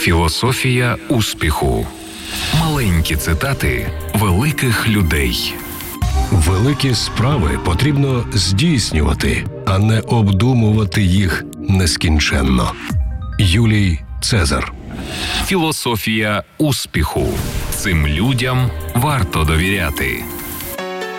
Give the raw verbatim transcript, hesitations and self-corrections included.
Філософія успіху. Маленькі цитати великих людей. Великі справи потрібно здійснювати, а не обдумувати їх нескінченно. Юлій Цезар. Філософія успіху. Цим людям варто довіряти.